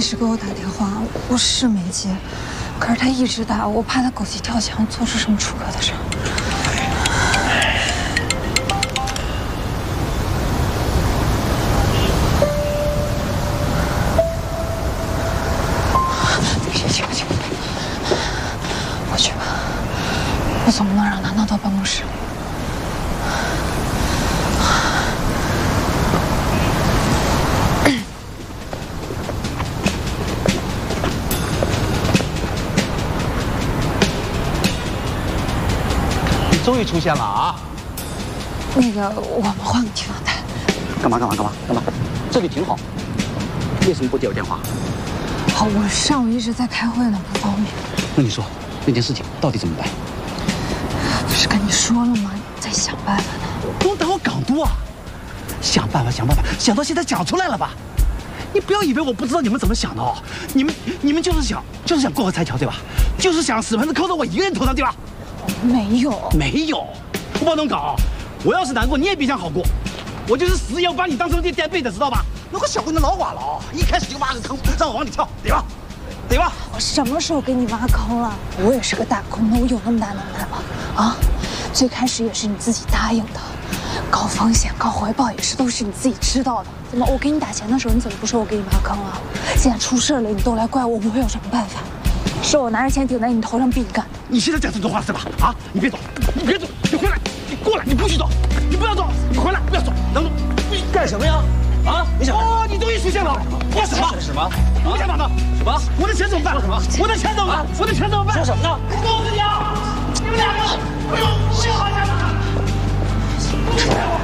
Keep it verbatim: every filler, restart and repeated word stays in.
直给我打电话，我是没接，可是他一直打，我怕他狗急跳墙，做出什么出格的事。行行行，我去吧，我总不能让他闹到办公室里。 终于出现了啊！ 那个，我们换个地方谈。 干嘛干嘛干嘛干嘛？这里挺好，为什么不接我电话？ 好，我上午一直在开会呢，不方便。 那你说那件事情到底怎么办？ 不是跟你说了吗？在想办法呢。 不用打我港督啊！想办法想办法，想到现在讲出来了吧？你不要以为我不知道你们怎么想的哦！你们你们就是想就是想过河拆桥对吧？就是想屎盆子扣到我一个人头上对吧？ 没有， 没有，不能搞！我要是难过，你也别想好过。我就是死也要把你当成这垫背的，知道吧？那个小鬼子老寡了啊，一开始就挖个坑，让我往里跳，得吧？得吧？ 我什么时候给你挖坑了？我也是个打工的，我有那么大能耐吗？啊，最开始也是你自己答应的，高风险高回报也是都是你自己知道的。怎么我给你打钱的时候，你怎么不说我给你挖坑啊？现在出事了，你都来怪我，我会有什么办法？ 是我拿着钱顶在你头上逼你干的。 你现在讲这种话是吧？啊！你别走，你别走，你回来，你过来，你不许走，你不要走，你回来，不要走，等等，干什么呀？啊！你想？哦，你终于出现了！我什么？什么？你干嘛呢？什么？我的钱怎么办？什么？我的钱怎么办？我的钱怎么办？说什么呢？我告诉你啊，你们两个，哎呦，幸好你们！